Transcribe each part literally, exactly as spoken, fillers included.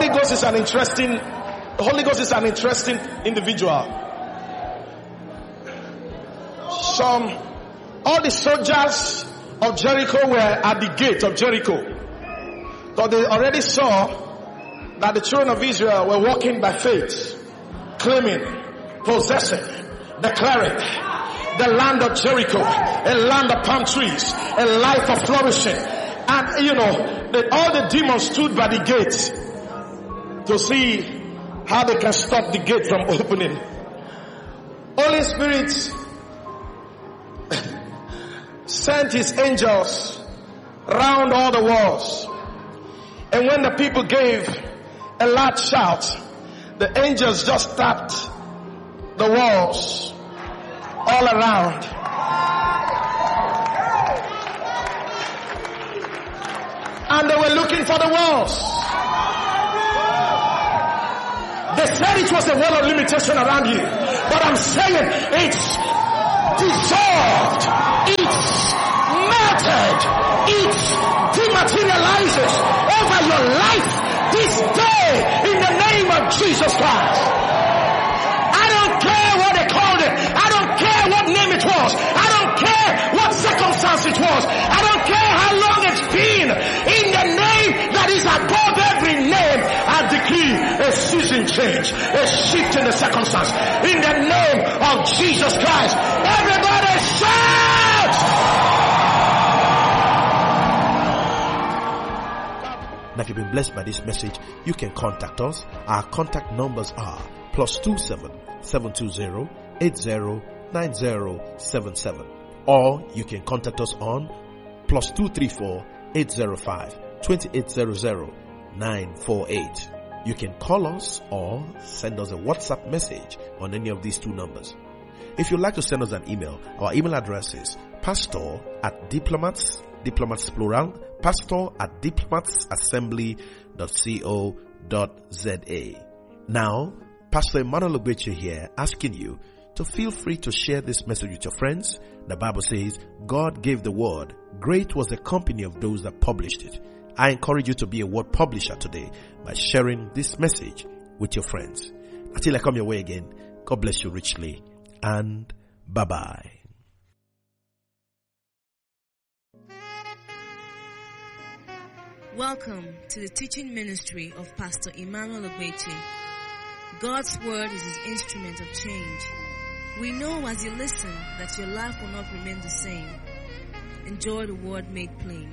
Holy Ghost is an interesting, the Holy Ghost is an interesting individual. Some, all the soldiers of Jericho were at the gate of Jericho. So they already saw that the children of Israel were walking by faith, claiming, possessing, declaring the land of Jericho, a land of palm trees, a life of flourishing. And you know, the, all the demons stood by the gate to see how they can stop the gate from opening. Holy Spirit sent his angels round all the walls. And when the people gave a loud shout, the angels just tapped the walls all around. And they were looking for the walls. They said it was a wall of limitation around you. But I'm saying it's dissolved. It's melted. It dematerializes over your life this day in the name of Jesus Christ. I don't care what they called it. I don't care what name it was. I don't care what circumstance it was. I don't care how long it's been. In the name that is above every name, I decree a season change, a shift in the circumstance. In the name of Jesus Christ. Everybody shout! Now, if you've been blessed by this message, you can contact us. Our contact numbers are plus two seven seven two zero eight zero nine zero seven seven, or you can contact us on plus two three four eight zero five two eight zero zero nine four eight. You can call us or send us a WhatsApp message on any of these two numbers. If you'd like to send us an email, our email address is pastor at diplomats, diplomats plural, pastor at diplomatsassembly dot co dot za. Now, Pastor Emmanuel Ogbeche here, asking you to feel free to share this message with your friends. The Bible says, God gave the word. Great was the company of those that published it. I encourage you to be a word publisher today by sharing this message with your friends. Until I come your way again, God bless you richly, and bye-bye. Welcome to the teaching ministry of Pastor Emmanuel Ogbeche. God's word is his instrument of change. We know as you listen that your life will not remain the same. Enjoy the word made plain.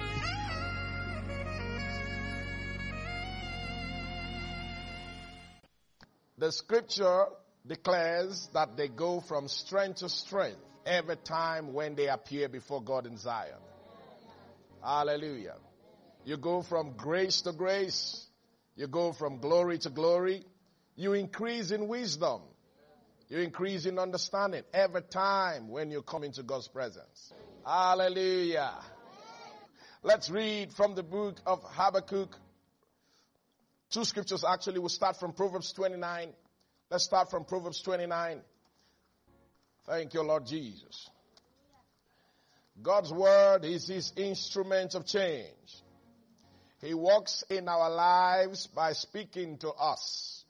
The scripture declares that they go from strength to strength every time when they appear before God in Zion. Hallelujah. You go from grace to grace. You go from glory to glory. You increase in wisdom. You increase in understanding every time when you come into God's presence. Hallelujah. Let's read from the book of Habakkuk. Two scriptures actually. We'll start from Proverbs twenty-nine. Let's start from Proverbs twenty-nine. Thank you, Lord Jesus. God's word is his instrument of change. He works in our lives by speaking to us.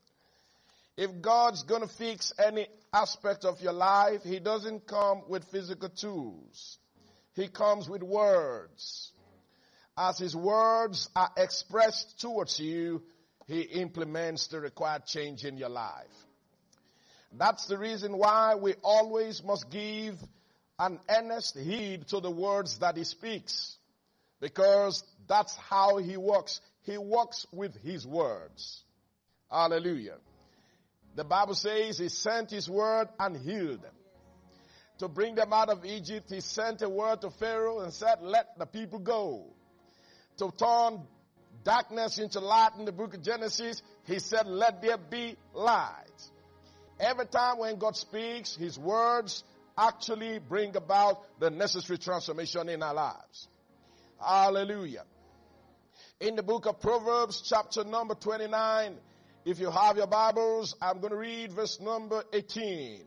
If God's going to fix any aspect of your life, he doesn't come with physical tools. He comes with words. As his words are expressed towards you, he implements the required change in your life. That's the reason why we always must give an earnest heed to the words that he speaks. Because that's how he works. He works with his words. Hallelujah. The Bible says he sent his word and healed them. To bring them out of Egypt, he sent a word to Pharaoh and said, let the people go. To turn darkness into light in the book of Genesis, he said, let there be light. Every time when God speaks, his words actually bring about the necessary transformation in our lives. Hallelujah. In the book of Proverbs, chapter number twenty-nine, if you have your Bibles, I'm going to read verse number eighteen.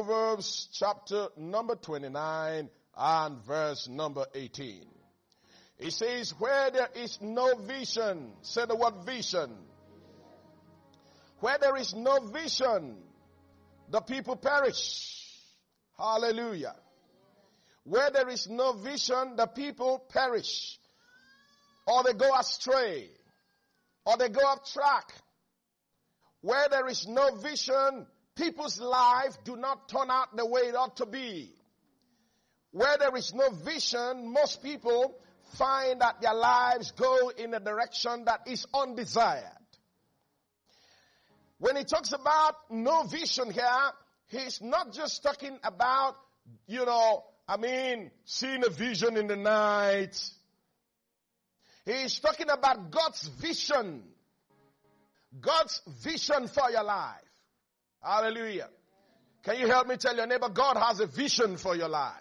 Proverbs chapter number twenty-nine and verse number eighteen. It says, where there is no vision, say the word vision. Where there is no vision, the people perish. Hallelujah. Where there is no vision, the people perish. Or they go astray. Or they go off track. Where there is no vision, people's life do not turn out the way it ought to be. Where there is no vision, most people find that their lives go in a direction that is undesired. When he talks about no vision here, he's not just talking about, you know, I mean, seeing a vision in the night. He's talking about God's vision. God's vision for your life. Hallelujah. Can you help me tell your neighbor, God has a vision for your life?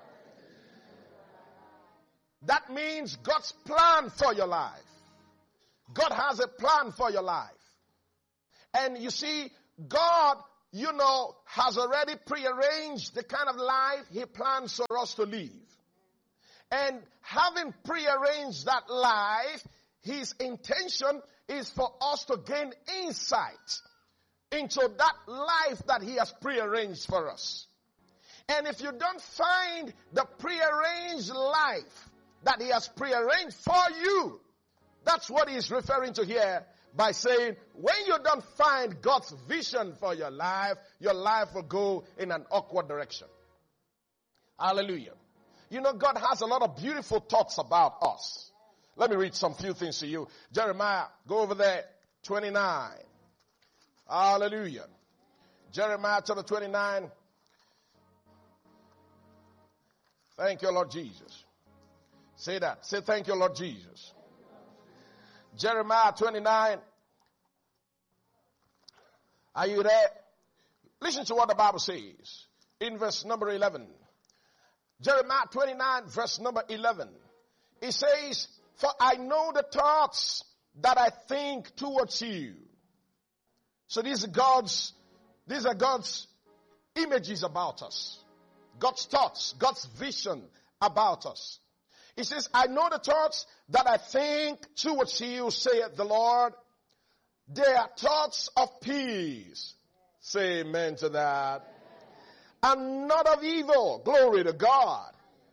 That means God's plan for your life. God has a plan for your life. And you see, God, you know, has already prearranged the kind of life He plans for us to live. And having prearranged that life, His intention is for us to gain insight into that life that He has prearranged for us. And if you don't find the prearranged life that He has prearranged for you, that's what He is referring to here by saying, when you don't find God's vision for your life, your life will go in an awkward direction. Hallelujah. You know, God has a lot of beautiful thoughts about us. Let me read some few things to you. Jeremiah, go over there, twenty-nine. Hallelujah. Jeremiah chapter twenty-nine. Thank you, Lord Jesus. Say that. Say thank you, Lord Jesus. Jeremiah twenty-nine. Are you there? Listen to what the Bible says in verse number eleven. Jeremiah twenty-nine, verse number eleven. It says, for I know the thoughts that I think towards you. So these are God's, these are God's images about us. God's thoughts, God's vision about us. He says, I know the thoughts that I think towards you, saith the Lord. They are thoughts of peace. Say amen to that. And not of evil. Glory to God.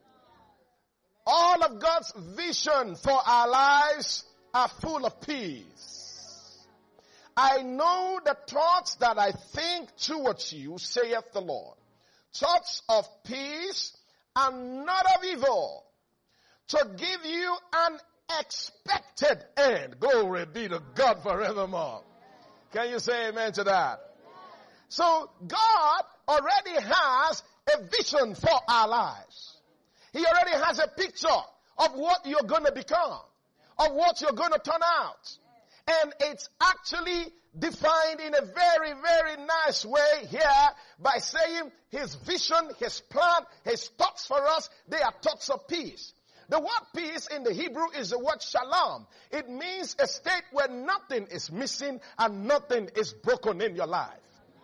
All of God's vision for our lives are full of peace. I know the thoughts that I think towards you, saith the Lord. Thoughts of peace and not of evil, to give you an expected end. Glory be to God forevermore. Can you say amen to that? So God already has a vision for our lives. He already has a picture of what you're going to become, of what you're going to turn out. And it's actually defined in a very, very nice way here by saying His vision, His plan, His thoughts for us, they are thoughts of peace. The word peace in the Hebrew is the word shalom. It means a state where nothing is missing and nothing is broken in your life.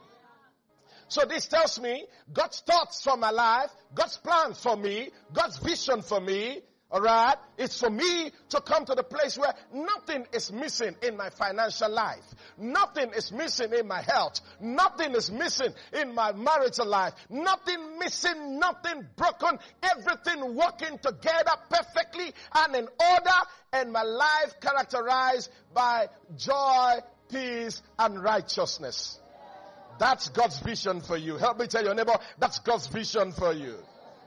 So this tells me God's thoughts for my life, God's plans for me, God's vision for me, alright, it's for me to come to the place where nothing is missing in my financial life. Nothing is missing in my health. Nothing is missing in my marital life. Nothing missing, nothing broken. Everything working together perfectly and in order, and my life characterized by joy, peace, and righteousness. That's God's vision for you. Help me tell your neighbor, that's God's vision for you.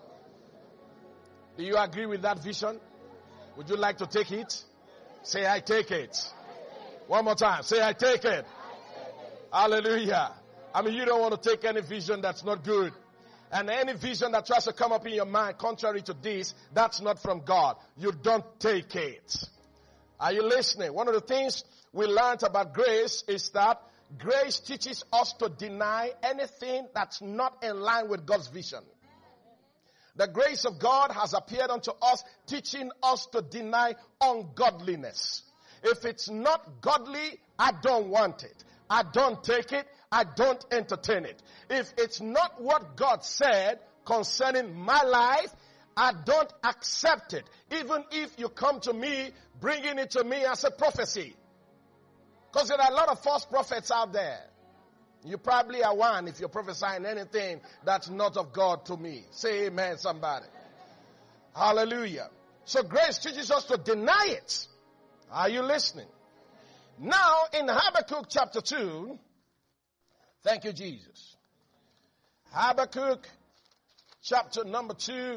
Do you agree with that vision? Would you like to take it? Say, I take it. One more time. Say, I take it. Hallelujah. I mean, you don't want to take any vision that's not good. And any vision that tries to come up in your mind contrary to this, that's not from God. You don't take it. Are you listening? One of the things we learned about grace is that grace teaches us to deny anything that's not in line with God's vision. The grace of God has appeared unto us, teaching us to deny ungodliness. If it's not godly, I don't want it. I don't take it. I don't entertain it. If it's not what God said concerning my life, I don't accept it. Even if you come to me, bringing it to me as a prophecy. Because there are a lot of false prophets out there. You probably are one if you're prophesying anything that's not of God to me. Say amen, somebody. Hallelujah. So grace teaches us to deny it. Are you listening? Now in Habakkuk chapter two, thank you, Jesus. Habakkuk chapter number two.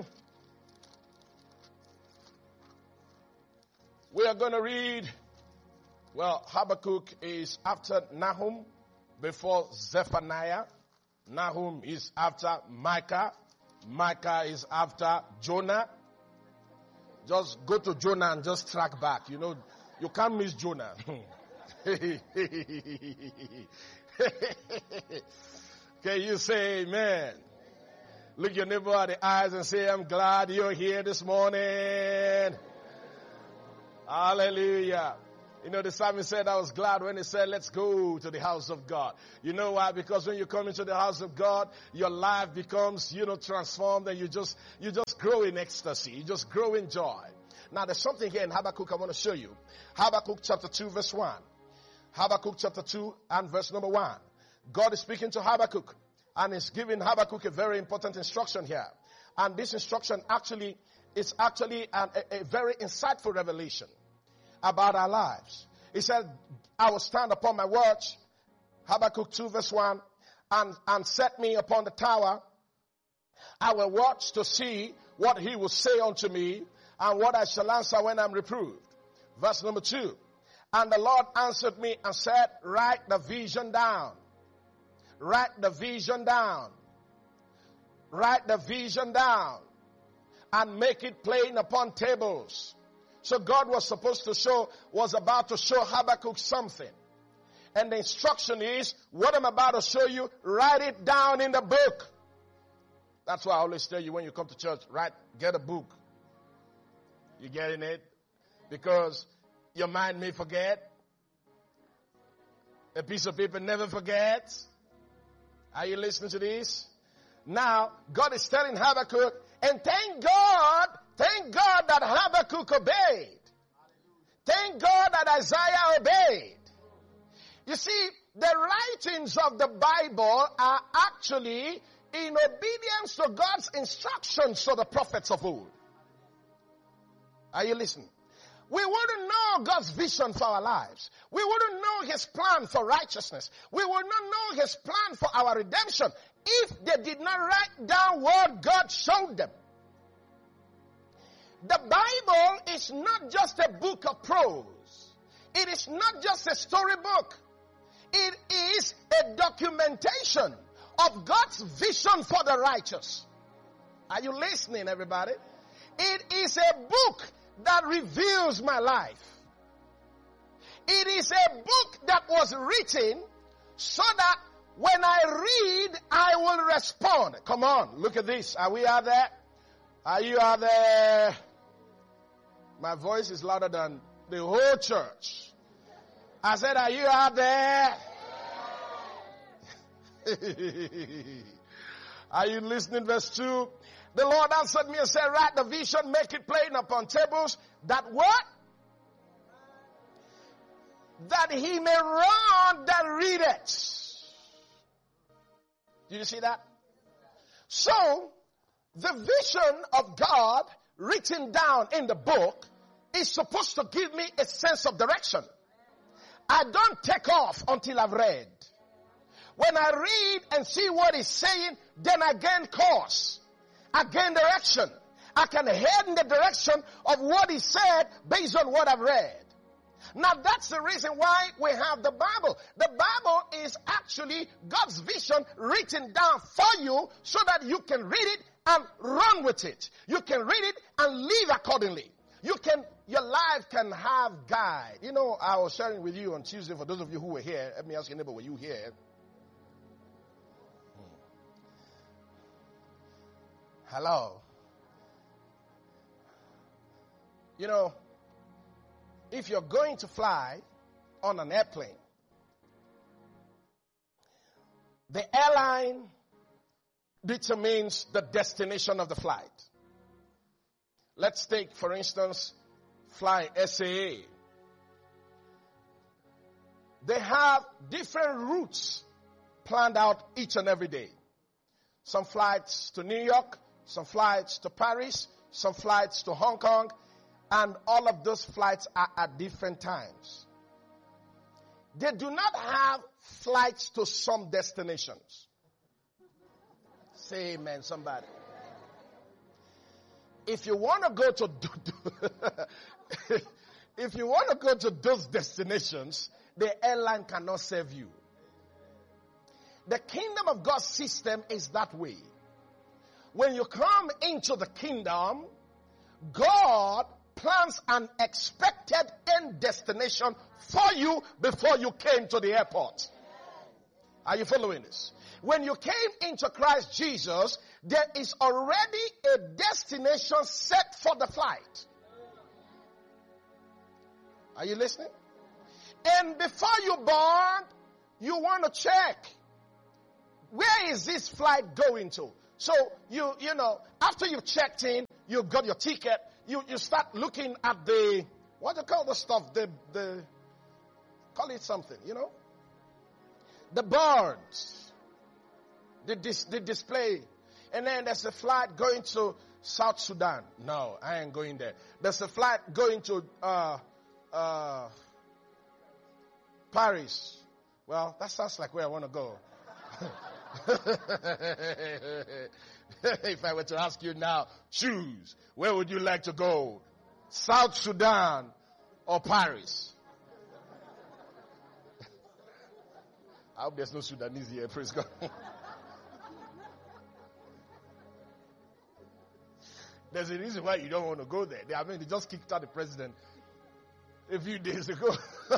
We are going to read, well, Habakkuk is after Nahum, before Zephaniah. Nahum is after Micah. Micah is after Jonah. Just go to Jonah and just track back. You know, you can't miss Jonah. Can you say amen? Look your neighbor at the eyes and say, I'm glad you're here this morning. Hallelujah. You know, the psalmist said, I was glad when he said, let's go to the house of God. You know why? Because when you come into the house of God, your life becomes, you know, transformed, and you just, you just grow in ecstasy. You just grow in joy. Now, there's something here in Habakkuk I want to show you. Habakkuk chapter two, verse one. Habakkuk chapter two and verse number one. God is speaking to Habakkuk, and is giving Habakkuk a very important instruction here. And this instruction actually is actually an, a, a very insightful revelation about our lives. He said, I will stand upon my watch, Habakkuk two verse one, and, and set me upon the tower. I will watch to see what he will say unto me, and what I shall answer when I'm reproved. Verse number two. And the Lord answered me and said, write the vision down. Write the vision down. Write the vision down. And make it plain upon tables. So God was supposed to show, was about to show Habakkuk something. And the instruction is, what I'm about to show you, write it down in the book. That's why I always tell you when you come to church, write, get a book. You getting it? Because your mind may forget. A piece of paper never forgets. Are you listening to this? Now, God is telling Habakkuk, and thank God, thank God that Habakkuk obeyed. Thank God that Isaiah obeyed. You see, the writings of the Bible are actually in obedience to God's instructions to the prophets of old. Are you listening? We wouldn't know God's vision for our lives. We wouldn't know his plan for righteousness. We would not know his plan for our redemption if they did not write down what God showed them. The Bible is not just a book of prose. It is not just a storybook. It is a documentation of God's vision for the righteous. Are you listening, everybody? It is a book that reveals my life. It is a book that was written so that when I read, I will respond. Come on, look at this. Are we out there? Are you out there? My voice is louder than the whole church. I said, are you out there? Are you listening? Verse two. The Lord answered me and said, write the vision, make it plain upon tables, that what? That he may run that read it. Did you see that? So, the vision of God written down in the book is supposed to give me a sense of direction. I don't take off until I've read. When I read and see what he's saying, then I gain course. I gain direction. I can head in the direction of what he said based on what I've read. Now that's the reason why we have the Bible. The Bible is actually God's vision written down for you so that you can read it and run with it. You can read it and live accordingly. You can, your life can have guide. You know, I was sharing with you on Tuesday, for those of you who were here, let me ask your neighbor, were you here? Hello. You know, if you're going to fly on an airplane, the airline determines the destination of the flight. Let's take, for instance, flying S A A. They have different routes planned out each and every day. Some flights to New York, some flights to Paris, some flights to Hong Kong, and all of those flights are at different times. They do not have flights to some destinations. Say amen, somebody. If you want to go to, if you want to go to those destinations, the airline cannot serve you. The kingdom of God system is that way. When you come into the kingdom, God plans an expected end destination for you before you came to the airport. Are you following this? When you came into Christ Jesus, there is already a destination set for the flight. Are you listening? And before you board, you want to check, where is this flight going to? So, you, you know, after you've checked in, you've got your ticket, you, you start looking at the, what do you call the stuff? The, the, call it something, you know? The boards, the, dis, the display. And then there's a flight going to South Sudan. No, I ain't going there. There's a flight going to, uh, uh, Paris. Well, that sounds like where I want to go. If I were to ask you now, choose, where would you like to go? South Sudan or Paris? I hope there's no Sudanese here, praise God. There's a reason why you don't want to go there. I mean, they just kicked out the president a few days ago.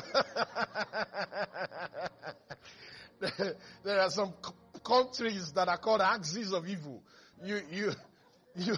There are some c- countries that are called axes of evil. You, you, you.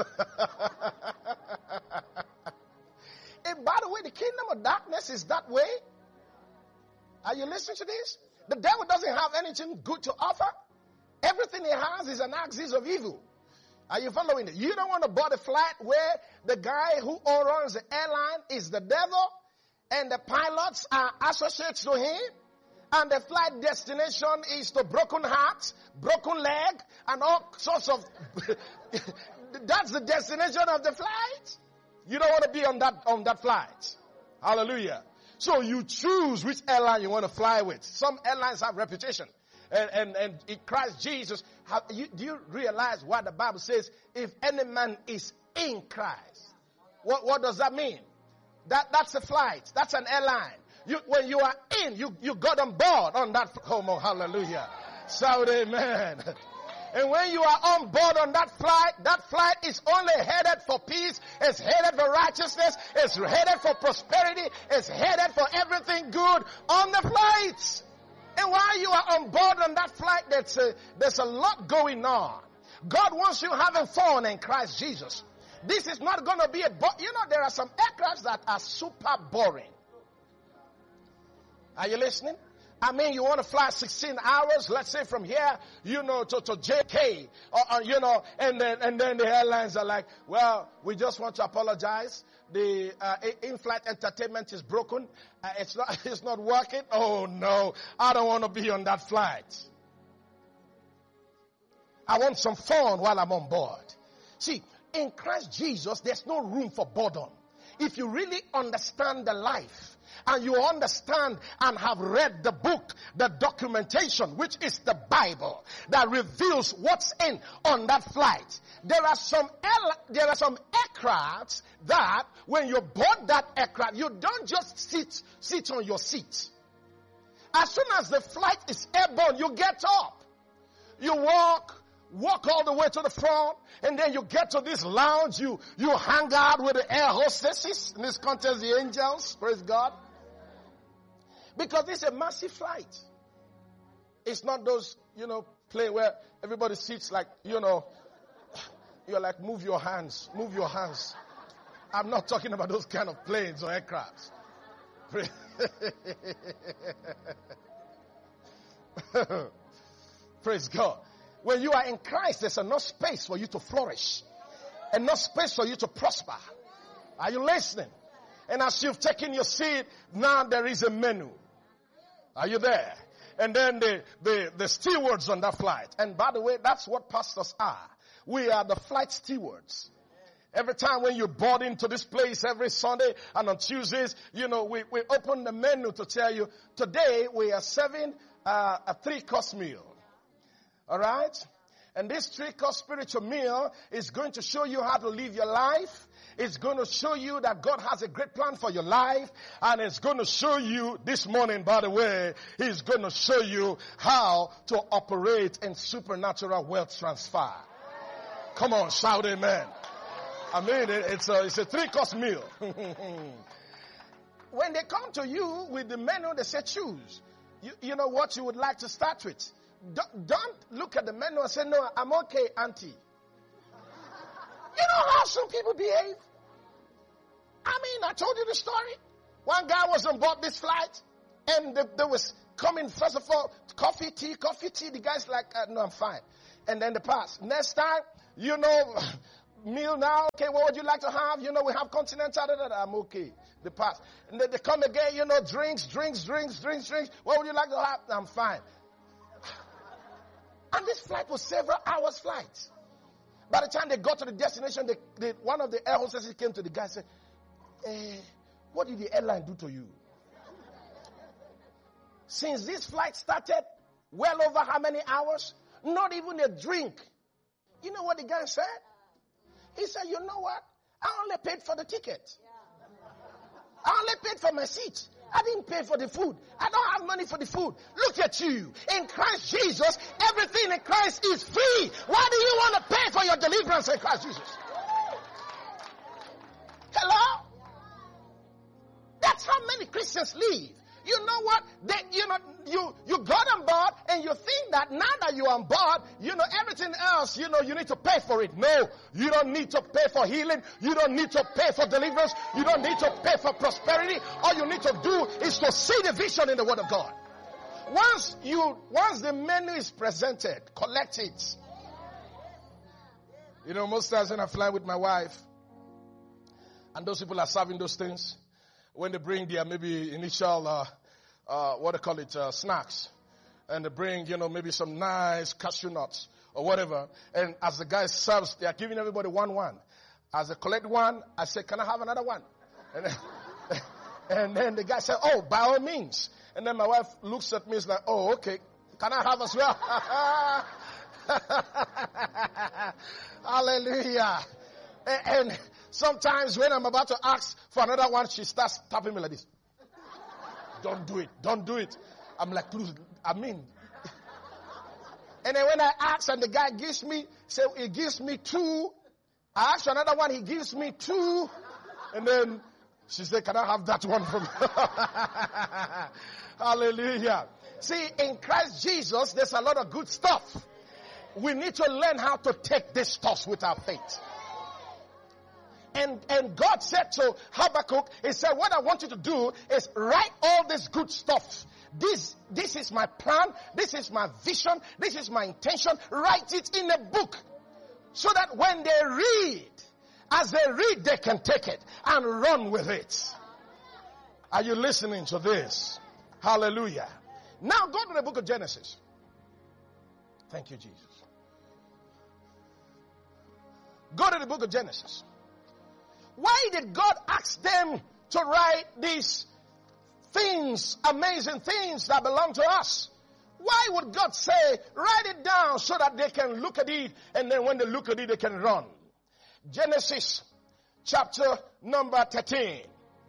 And by the way, the kingdom of darkness is that way. Are you listening to this? The devil doesn't have anything good to offer. Everything he has is an axis of evil. Are you following it? You don't want to board a flight where the guy who runs the airline is the devil and the pilots are associates to him. And the flight destination is to broken heart, broken leg, and all sorts of... That's the destination of the flight. You don't want to be on that, on that flight. Hallelujah. So you choose which airline you want to fly with. Some airlines have reputation. And, and, and in Christ Jesus, have, you, do you realize what the Bible says? If any man is in Christ. What, what does that mean? That, that's a flight. That's an airline. You, when you are in, you, you got on board on that. Oh, hallelujah. Shout amen. And when you are on board on that flight, that flight is only headed for peace. It's headed for righteousness. It's headed for prosperity. It's headed for everything good on the flight. And while you are on board on that flight, there's a, there's a lot going on. God wants you having fun in Christ Jesus. This is not going to be a, bo- you know, there are some aircrafts that are super boring. Are you listening? I mean, you want to fly sixteen hours, let's say from here, you know, to, to J K, or, or, you know, and then, and then the airlines are like, well, we just want to apologize. The uh, in-flight entertainment is broken. Uh, it's not, it's not working. Oh no, I don't want to be on that flight. I want some fun while I'm on board. See, in Christ Jesus, there's no room for boredom. If you really understand the life, and you understand and have read the book, the documentation, which is the Bible, that reveals what's in on that flight. There are some air, there are some aircrafts that when you board that aircraft, you don't just sit sit on your seat. As soon as the flight is airborne, you get up, you walk. Walk all the way to the front, and then you get to this lounge. You you hang out with the air hostesses. In this context, the angels. Praise God. Because it's a massive flight. It's not those, you know, plane where everybody sits like, you know, you're like, move your hands, move your hands. I'm not talking about those kind of planes or aircrafts. Praise God. When you are in Christ, there's enough space for you to flourish. and not space for you to prosper. Are you listening? And as you've taken your seat, now there is a menu. Are you there? And then the, the, the stewards on that flight. And by the way, that's what pastors are. We are the flight stewards. Every time when you board into this place every Sunday and on Tuesdays, you know, we, we open the menu to tell you, today we are serving uh, a three-course meal. All right? And this three-course spiritual meal is going to show you how to live your life. It's going to show you that God has a great plan for your life. And it's going to show you this morning, by the way, He's going to show you how to operate in supernatural wealth transfer. Come on, shout amen. I mean, it's a, it's a three-course meal. When they come to you with the menu, they say choose. You, you know what you would like to start with. Don't, don't look at the menu and say, no, I'm okay, auntie. You know how some people behave? I mean, I told you the story. One guy was on board this flight, and they, they was coming, first of all, coffee, tea, coffee, tea. The guy's like, uh, no, I'm fine. And then they pass. Next time, you know, meal now, okay, what would you like to have? You know, we have continental, da, da, da, I'm okay. They pass. And then they come again, you know, drinks, drinks, drinks, drinks, drinks. What would you like to have? I'm fine. And this flight was several hours flight. By the time they got to the destination, they, they, one of the air hostesses came to the guy and said, eh, what did the airline do to you? Since this flight started, well over how many hours? Not even a drink. You know what the guy said? He said, you know what? I only paid for the ticket. I only paid for my seat. I didn't pay for the food. I don't have money for the food. Look at you. In Christ Jesus, everything in Christ is free. Why do you want to pay for your deliverance in Christ Jesus? Hello? That's how many Christians live. You know what? They, you know, you, you got on board and you think that now that you're on board, you know, everything else, you know, you need to pay for it. No, you don't need to pay for healing. You don't need to pay for deliverance. You don't need to pay for prosperity. All you need to do is to see the vision in the Word of God. Once you, once the menu is presented, collect it. You know, most times when I fly with my wife, and those people are serving those things, when they bring their maybe initial, uh, uh, what do they call it, uh, snacks, and they bring, you know, maybe some nice cashew nuts or whatever, and as the guy serves, they are giving everybody one one. As they collect one, I say, can I have another one? And then, and then the guy said, oh, by all means. And then my wife looks at me, is like, oh, okay, can I have as well? Hallelujah. And, and sometimes when I'm about to ask for another one, she starts tapping me like this. Don't do it. Don't do it. I'm like, please, I mean. And then when I ask and the guy gives me, say he gives me two. I ask for another one, he gives me two. And then she said, can I have that one from you? Hallelujah. See, in Christ Jesus, there's a lot of good stuff. We need to learn how to take this stuff with our faith. And, and God said to Habakkuk, He said, what I want you to do is write all this good stuff. This, this is my plan. This is my vision. This is my intention. Write it in a book so that when they read, as they read, they can take it and run with it. Are you listening to this? Hallelujah. Now go to the book of Genesis. Thank you, Jesus. Go to the book of Genesis. Why did God ask them to write these things, amazing things that belong to us? Why would God say, write it down so that they can look at it, and then when they look at it, they can run? Genesis chapter number thirteen.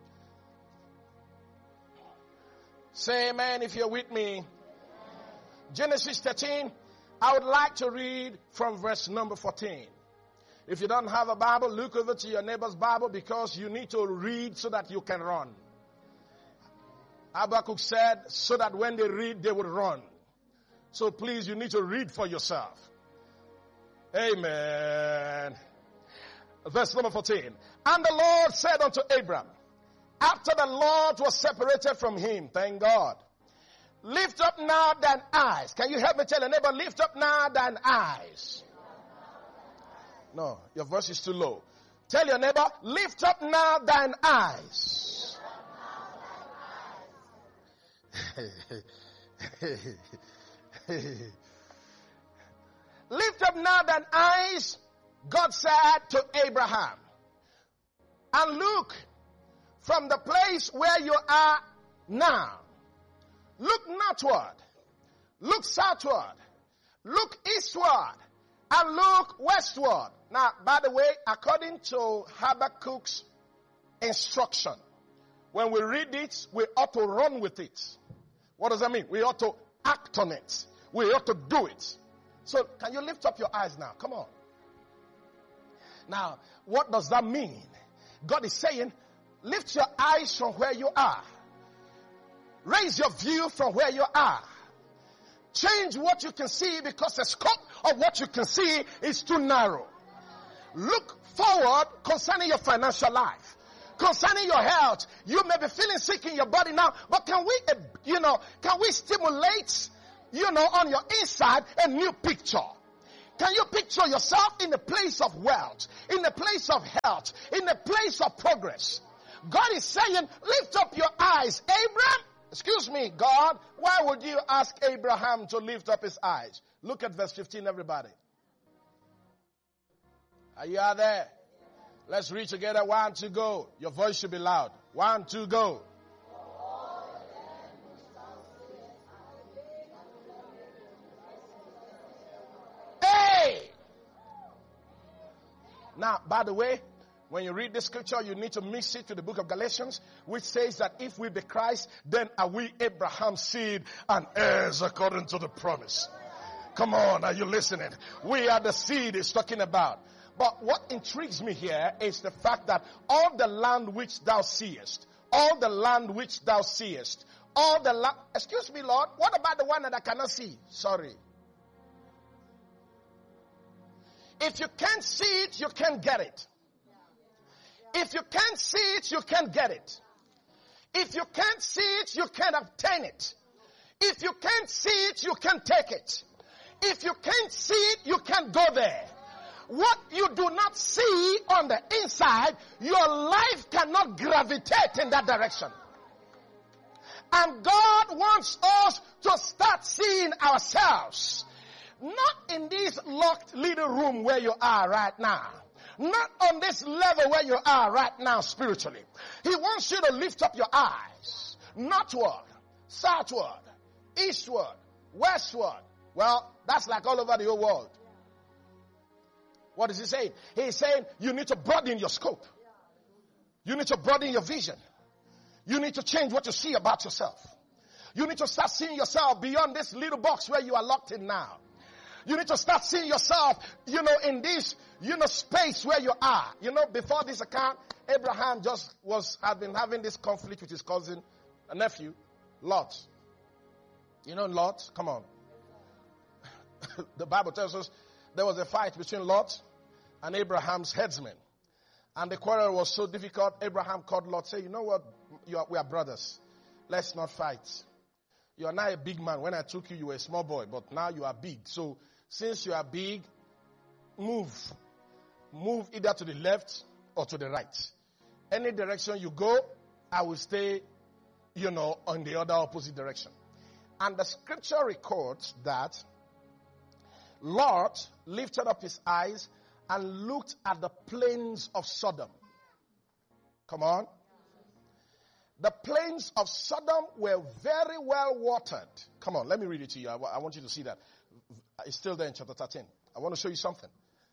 Say amen if you're with me. Genesis thirteen, I would like to read from verse number fourteen. If you don't have a Bible, look over to your neighbor's Bible because you need to read so that you can run. Habakkuk said, so that when they read, they will run. So please, you need to read for yourself. Amen. Verse number fourteen. And the Lord said unto Abram, after the Lord was separated from him, thank God, lift up now thine eyes. Can you help me tell your neighbor, lift up now thine eyes. No, your voice is too low. Tell your neighbor, lift up now thine eyes. Lift up now thine eyes, God said to Abraham, and look from the place where you are now. Look northward, look southward, look eastward, and look westward. Now, by the way, according to Habakkuk's instruction, when we read it, we ought to run with it. What does that mean? We ought to act on it. We ought to do it. So, can you lift up your eyes now? Come on. Now, what does that mean? God is saying, lift your eyes from where you are. Raise your view from where you are. Change what you can see, because the scope of what you can see is too narrow. Look forward concerning your financial life, concerning your health. You may be feeling sick in your body now, but can we, you know, can we stimulate, you know, on your inside a new picture? Can you picture yourself in a place of wealth, in a place of health, in a place of progress? God is saying, lift up your eyes. Abraham, excuse me, God, why would you ask Abraham to lift up his eyes? Look at verse fifteen, everybody. Are you out there? Let's read together. One, two, go. Your voice should be loud. One, two, go. Hey! Now, by the way, when you read this scripture, you need to mix it to the book of Galatians, which says that if we be Christ, then are we Abraham's seed and heirs according to the promise. Come on, are you listening? We are the seed he's talking about. But what intrigues me here is the fact that all the land which thou seest, all the land which thou seest, all the land, excuse me, Lord, what about the one that I cannot see? Sorry. If you can't see it, you can't get it. If you can't see it, you can't get it. If you can't see it, you can't obtain it. If you can't see it, you can't take it. If you can't see it, you can't go there. What you do not see on the inside, your life cannot gravitate in that direction. And God wants us to start seeing ourselves, not in this locked little room where you are right now. Not on this level where you are right now spiritually. He wants you to lift up your eyes. Northward, southward, eastward, westward. Well, that's like all over the whole world. What is he saying? He's saying you need to broaden your scope. You need to broaden your vision. You need to change what you see about yourself. You need to start seeing yourself beyond this little box where you are locked in now. You need to start seeing yourself, you know, in this, you know, space where you are. You know, before this account, Abraham just was, had been having this conflict with his cousin, a nephew, Lot. You know Lot? Come on. The Bible tells us there was a fight between Lot and Abraham's headsmen. And the quarrel was so difficult, Abraham called Lot, say, you know what, you are, we are brothers. Let's not fight. You are now a big man. When I took you, you were a small boy, but now you are big. So, since you are big, move. Move either to the left or to the right. Any direction you go, I will stay, you know, on the other opposite direction. And the scripture records that Lot lifted up his eyes and looked at the plains of Sodom. Come on. The plains of Sodom were very well watered. Come on, let me read it to you. I, I want you to see that. It's still there in chapter thirteen. I want to show you something.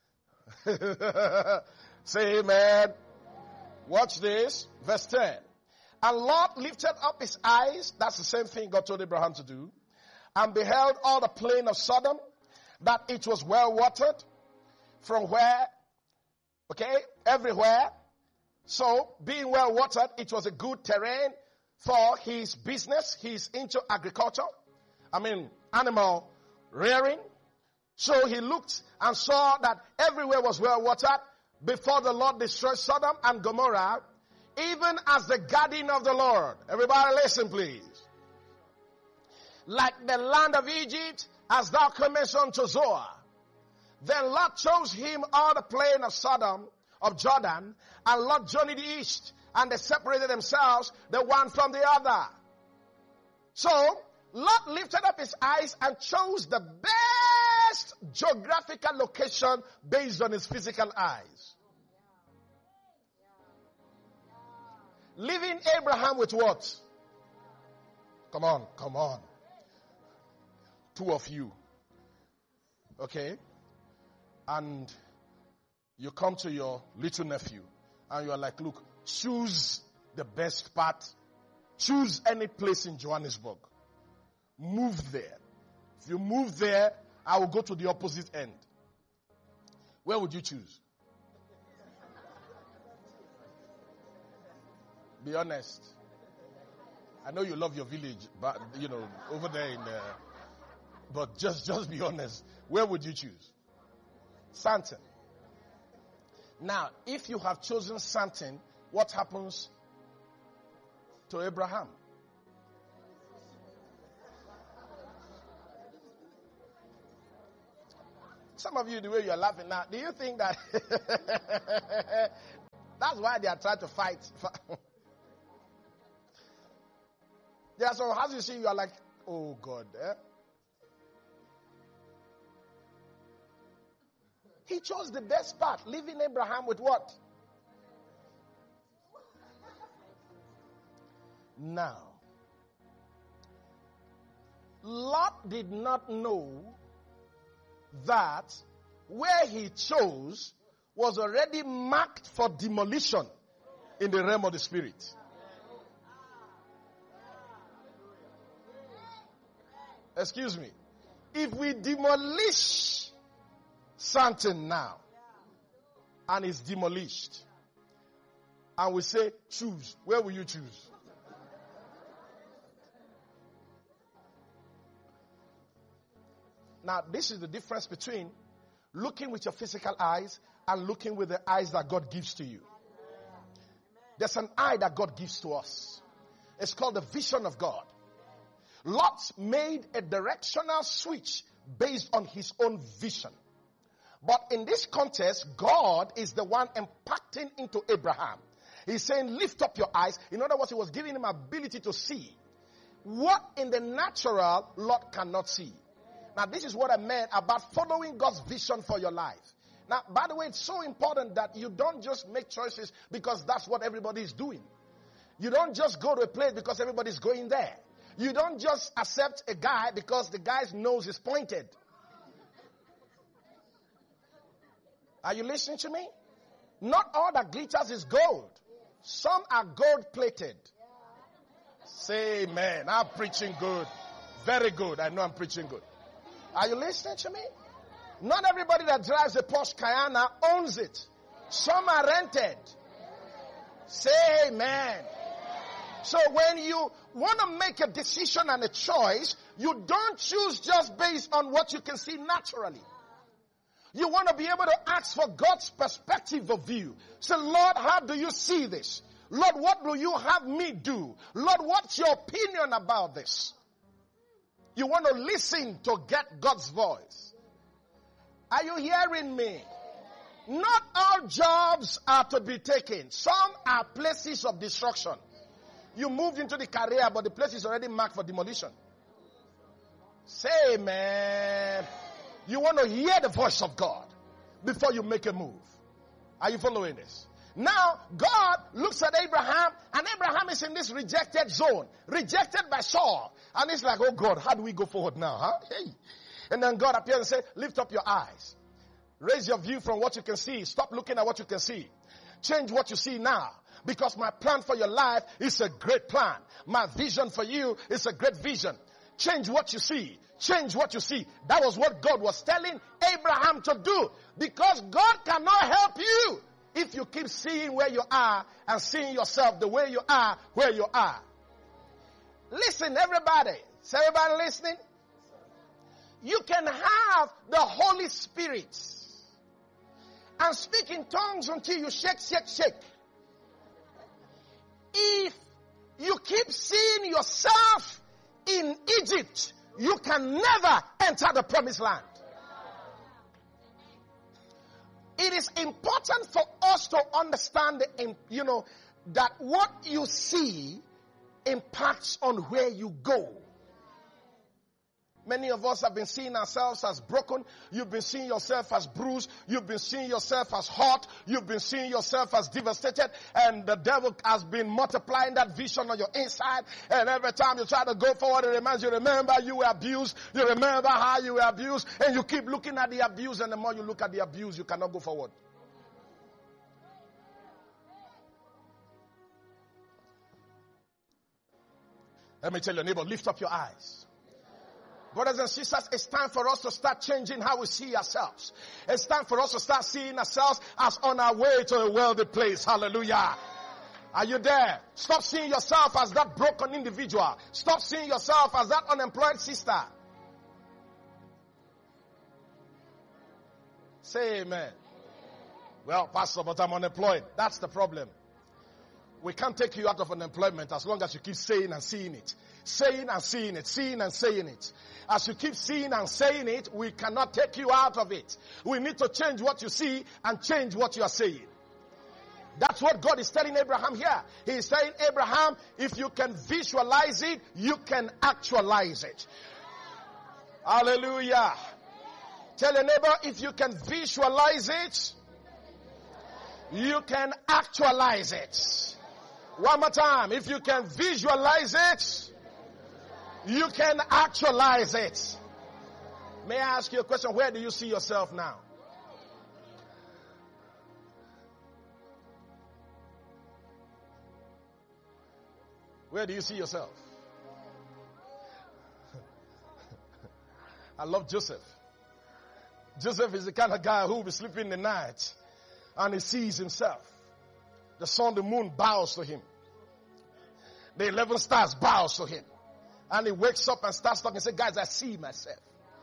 Say amen. Watch this. Verse ten. And Lot lifted up his eyes. That's the same thing God told Abraham to do. And beheld all the plain of Sodom, that it was well watered. From where? Okay, everywhere. So, being well watered, it was a good terrain for his business. He's into agriculture. I mean, animal rearing. So he looked and saw that everywhere was well watered before the Lord destroyed Sodom and Gomorrah, even as the garden of the Lord. Everybody listen, please. Like the land of Egypt, as thou comest unto Zoar. Then Lot chose him all the plain of Sodom, of Jordan, and Lot journeyed east, and they separated themselves, the one from the other. So, Lot lifted up his eyes and chose the best geographical location based on his physical eyes. Leaving Abraham with what? Come on, come on. Two of you. Okay? And you come to your little nephew and you are like, look, choose the best part. Choose any place in Johannesburg. Move there. If you move there, I will go to the opposite end. Where would you choose? Be honest. I know you love your village, but you know, over there in the, but just, just be honest. Where would you choose? Sandton. Now, if you have chosen Sandton, what happens to Abraham? Some of you, the way you're laughing now, do you think that that's why they are trying to fight? There are some houses you see, you are like, oh God. Eh? He chose the best part, leaving Abraham with what? Now, Lot did not know that where he chose was already marked for demolition in the realm of the spirit. Excuse me. If we demolish something now, and it's demolished, and we say, choose, where will you choose? Now, this is the difference between looking with your physical eyes and looking with the eyes that God gives to you. There's an eye that God gives to us. It's called the vision of God. Lot made a directional switch based on his own vision. But in this context, God is the one impacting into Abraham. He's saying, lift up your eyes. In other words, he was giving him ability to see what in the natural Lot cannot see. Now, this is what I meant about following God's vision for your life. Now, by the way, it's so important that you don't just make choices because that's what everybody is doing. You don't just go to a place because everybody's going there. You don't just accept a guy because the guy's nose is pointed. Are you listening to me? Not all that glitters is gold. Some are gold plated. Say amen. I'm preaching good. Very good. I know I'm preaching good. Are you listening to me? Not everybody that drives a Porsche Cayenne owns it. Some are rented. Say amen. So when you want to make a decision and a choice, you don't choose just based on what you can see naturally. You want to be able to ask for God's perspective of view. Say, Lord, how do you see this? Lord, what will you have me do? Lord, what's your opinion about this? You want to listen to get God's voice. Are you hearing me? Not all jobs are to be taken. Some are places of destruction. You moved into the career, but the place is already marked for demolition. Say amen. You want to hear the voice of God before you make a move. Are you following this? Now, God looks at Abraham, and Abraham is in this rejected zone, rejected by Saul. And he's like, oh God, how do we go forward now? Huh? Hey. And then God appears and says, lift up your eyes. Raise your view from what you can see. Stop looking at what you can see. Change what you see now. Because my plan for your life is a great plan. My vision for you is a great vision. Change what you see. Change what you see. That was what God was telling Abraham to do. Because God cannot help you if you keep seeing where you are and seeing yourself the way you are where you are. Listen, everybody. Is everybody listening? You can have the Holy Spirit and speak in tongues until you shake, shake, shake. If you keep seeing yourself in Egypt, you can never enter the promised land. is important for us to understand, the, you know, that what you see impacts on where you go. Many of us have been seeing ourselves as broken. You've been seeing yourself as bruised. You've been seeing yourself as hurt. You've been seeing yourself as devastated. And the devil has been multiplying that vision on your inside. And every time you try to go forward, it reminds you, remember you were abused. You remember how you were abused. And you keep looking at the abuse. And the more you look at the abuse, you cannot go forward. Let me tell your neighbor, lift up your eyes. Brothers and sisters, it's time for us to start changing how we see ourselves. It's time for us to start seeing ourselves as on our way to a wealthy place. Hallelujah. Are you there? Stop seeing yourself as that broken individual. Stop seeing yourself as that unemployed sister. Say amen. Well, Pastor, but I'm unemployed. That's the problem. We can't take you out of unemployment as long as you keep saying and seeing it. Saying and seeing it. Seeing and saying it. As you keep seeing and saying it, we cannot take you out of it. We need to change what you see and change what you are saying. That's what God is telling Abraham here. He is saying, Abraham, if you can visualize it, you can actualize it. Hallelujah. Tell your neighbor, if you can visualize it, you can actualize it. One more time. If you can visualize it, you can actualize it. May I ask you a question? Where do you see yourself now? Where do you see yourself? I love Joseph. Joseph is the kind of guy who will be sleeping in the night and he sees himself. The sun, the moon bows to him. The eleven stars bows to him. And he wakes up and starts talking and says, guys, I see myself.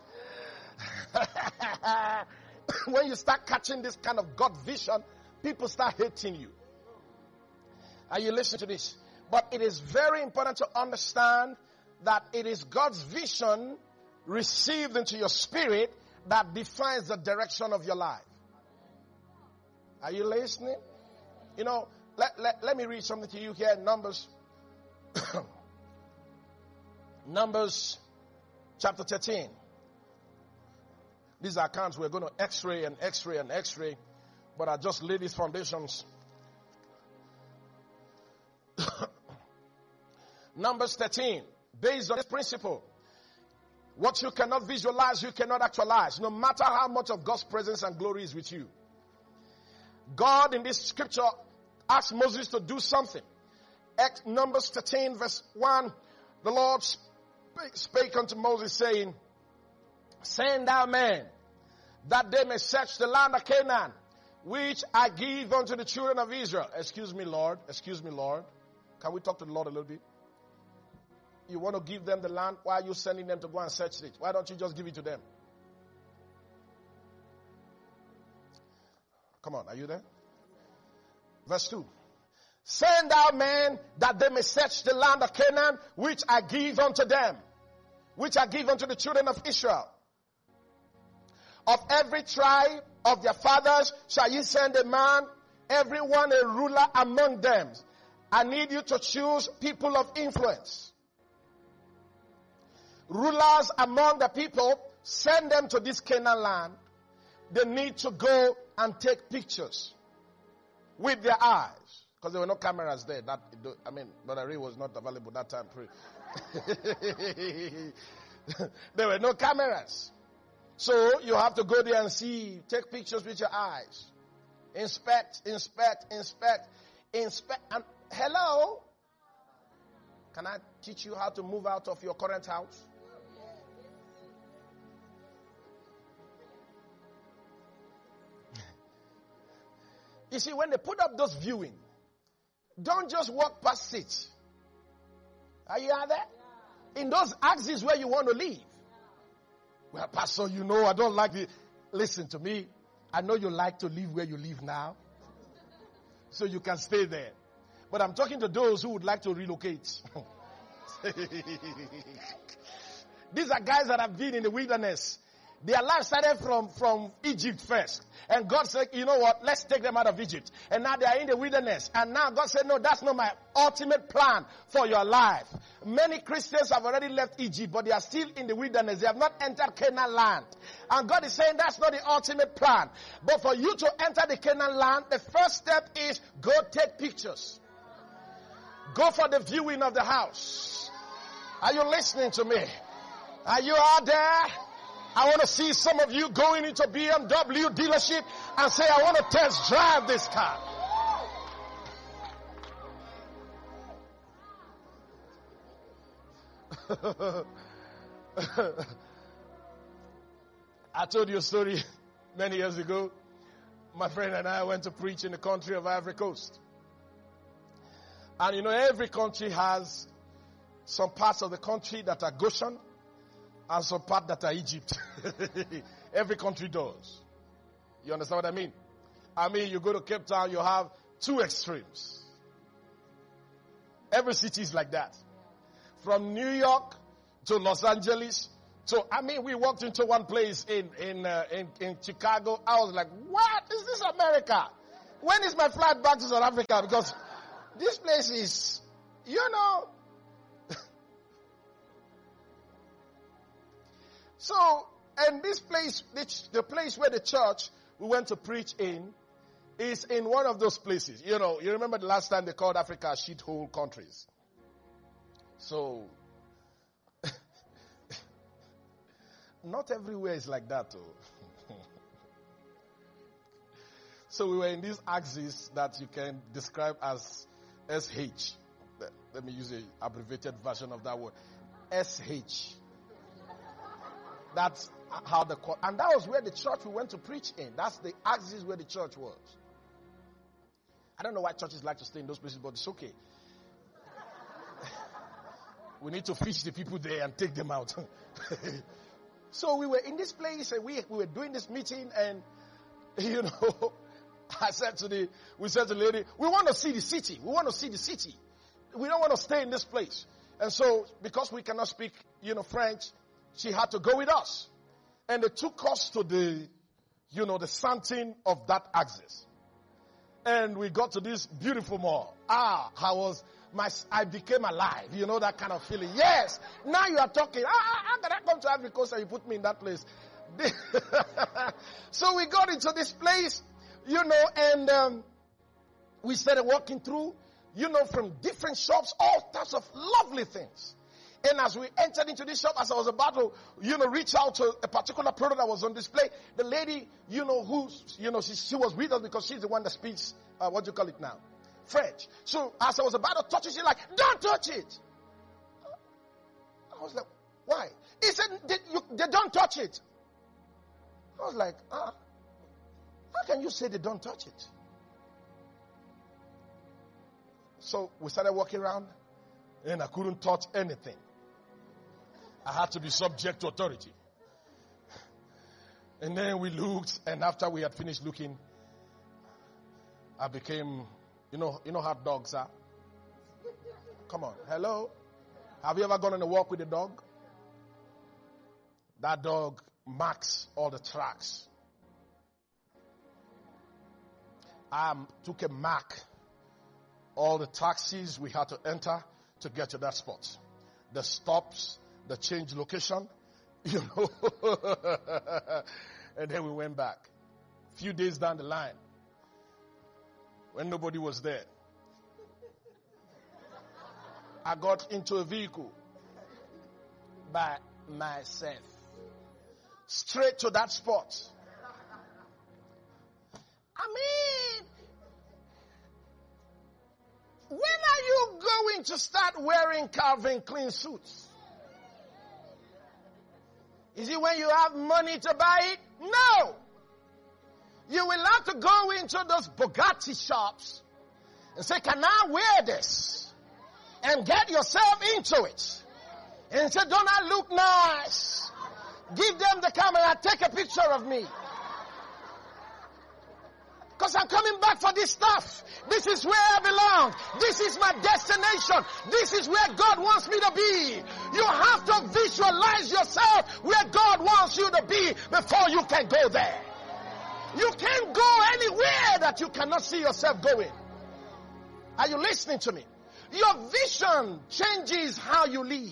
When you start catching this kind of God vision, people start hating you. Are you listening to this? But it is very important to understand that it is God's vision received into your spirit that defines the direction of your life. Are you listening? You know, let, let, let me read something to you here in Numbers. Numbers chapter thirteen. These are accounts we're going to x-ray and x-ray and x-ray. But I just lay these foundations. Numbers thirteen. Based on this principle. What you cannot visualize, you cannot actualize. No matter how much of God's presence and glory is with you. God in this scripture asked Moses to do something. Numbers thirteen verse one. The Lord spake, spake unto Moses saying, send thou men that they may search the land of Canaan, which I give unto the children of Israel. Excuse me, Lord. Excuse me, Lord. Can we talk to the Lord a little bit? You want to give them the land? Why are you sending them to go and search it? Why don't you just give it to them? Come on, are you there? Verse two. Send out men that they may search the land of Canaan, which I give unto them, which I give unto the children of Israel. Of every tribe of their fathers shall ye send a man, every one a ruler among them. I need you to choose people of influence. Rulers among the people, send them to this Canaan land. They need to go and take pictures with their eyes. Because there were no cameras there. That I mean, Brother Ray was not available that time. There were no cameras. So you have to go there and see, take pictures with your eyes. Inspect, inspect, inspect, inspect. And hello? Can I teach you how to move out of your current house? You see, when they put up those viewing, don't just walk past it. Are you out there? In those axes where you want to live. Well, Pastor, you know I don't like it. Listen to me. I know you like to live where you live now. So you can stay there. But I'm talking to those who would like to relocate. These are guys that have been in the wilderness. Their life started from, from Egypt first. And God said, you know what? Let's take them out of Egypt. And now they are in the wilderness. And now God said, no, that's not my ultimate plan for your life. Many Christians have already left Egypt, but they are still in the wilderness. They have not entered Canaan land. And God is saying that's not the ultimate plan. But for you to enter the Canaan land, the first step is go take pictures. Go for the viewing of the house. Are you listening to me? Are you out there? I want to see some of you going into B M W dealership and say, I want to test drive this car. I told you a story many years ago. My friend and I went to preach in the country of Ivory Coast. And you know, every country has some parts of the country that are Goshen and some parts that are Egypt. Every country does. You understand what I mean? I mean, you go to Cape Town, you have two extremes. Every city is like that. From New York to Los Angeles to, I mean, we walked into one place in, in, uh, in, in Chicago. I was like, what? Is this America? When is my flight back to South Africa? Because this place is, you know. So, and this place, the place where the church we went to preach in, is in one of those places. You know, you remember the last time they called Africa shithole countries. So, not everywhere is like that, though. So we were in this axis that you can describe as S H. Let me use an abbreviated version of that word. S H. That's how the, and that was where the church we went to preach in. That's the axis where the church was. I don't know why churches like to stay in those places, but it's okay. We need to fish the people there and take them out. So we were in this place and we, we were doing this meeting, and you know, I said to the, we said to the lady, we want to see the city. We want to see the city. We don't want to stay in this place. And so, because we cannot speak, you know, French, she had to go with us. And they took us to the, you know, the something of that axis. And we got to this beautiful mall. Ah, I was, my, I became alive. You know, that kind of feeling. Yes, now you are talking. Ah, how can I come to Ivory Coast and you put me in that place? So we got into this place, you know, and um, we started walking through, you know, from different shops, all types of lovely things. And as we entered into this shop, as I was about to, you know, reach out to a particular product that was on display, the lady, you know, who, you know, she, she was with us because she's the one that speaks, uh, what do you call it now? French. So as I was about to touch it, she's like, don't touch it. I was like, why? He said, they, you, they don't touch it. I was like, ah, how can you say they don't touch it? So we started walking around, and I couldn't touch anything. I had to be subject to authority. And then we looked, and after we had finished looking, I became, you know, you know how dogs are? Come on, hello? Have you ever gone on a walk with a dog? That dog marks all the tracks. I took a mark, all the taxis we had to enter to get to that spot. The stops, the change location, you know. And then we went back. A few days down the line, when nobody was there, I got into a vehicle by myself. Straight to that spot. I mean, when are you going to start wearing Calvin Klein suits? Is it when you have money to buy it? No. You will have to go into those Bugatti shops and say, can I wear this? And get yourself into it. And say, don't I look nice? Give them the camera, take a picture of me. Because I'm coming back for this stuff. This is where I belong. This is my destination. This is where God wants me to be. You have to visualize yourself where God wants you to be before you can go there. You can't go anywhere that you cannot see yourself going. Are you listening to me? Your vision changes how you live.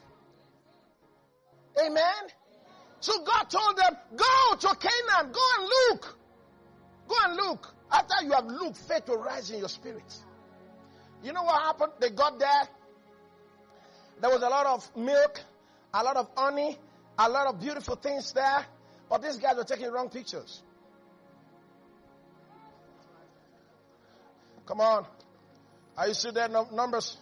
Amen? So God told them, go to Canaan. Go and look. Go and look. After you have looked, faith will rise in your spirit. You know what happened? They got there. There was a lot of milk, a lot of honey, a lot of beautiful things there. But these guys were taking wrong pictures. Come on. Are you still there? No, numbers.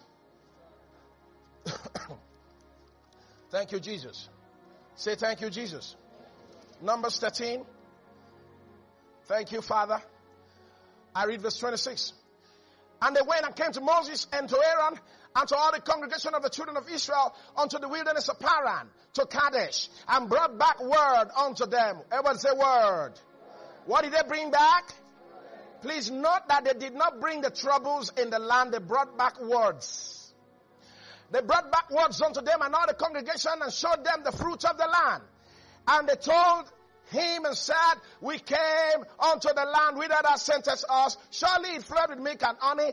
Thank you, Jesus. Say thank you, Jesus. Numbers thirteen. Thank you, Father. I read verse twenty-six. And they went and came to Moses and to Aaron and to all the congregation of the children of Israel unto the wilderness of Paran, to Kadesh, and brought back word unto them. Everyone say word. What did they bring back? Please note that they did not bring the troubles in the land. They brought back words. They brought back words unto them and all the congregation and showed them the fruit of the land. And they told him and said, we came unto the land whither thou sentest us. Surely it flowed with milk and honey,